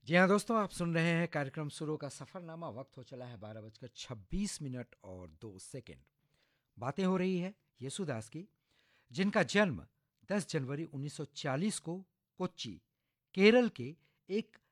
जी हाँ दोस्तों, आप सुन रहे हैं कार्यक्रम सुरों का सफरनामा। वक्त हो चला है 12 बजकर 26 मिनट और 2 सेकंड। बातें हो रही है यीशुदास की, जिनका जन्म 10 जनवरी 1940 को कोच्चि, केरल के एक